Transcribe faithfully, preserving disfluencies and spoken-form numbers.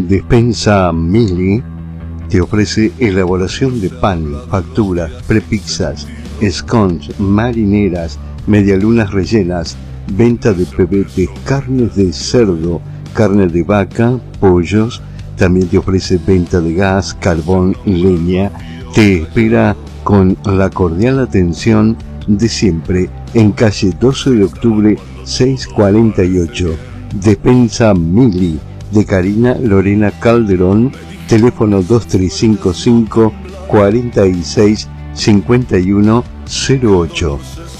Despensa Mili te ofrece elaboración de pan, facturas, prepizzas, scones, marineras, medialunas rellenas, venta de pebetes, carnes de cerdo, carne de vaca, pollos. También te ofrece venta de gas, carbón, leña. Te espera con la cordial atención de siempre en calle doce de octubre seiscientos cuarenta y ocho. Despensa Mili de Karina Lorena Calderón. Teléfono dos tres cinco cinco, cuarenta y seis, cincuenta y uno cero ocho.